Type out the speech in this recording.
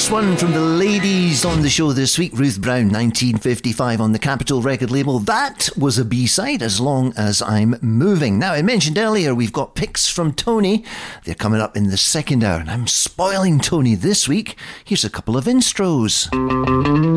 First one from the ladies on the show this week. Ruth Brown, 1955 on the Capitol record label. That was a B-side, As Long As I'm Moving. Now, I mentioned earlier we've got picks from Tony. They're coming up in the second hour, and I'm spoiling Tony this week. Here's a couple of intros.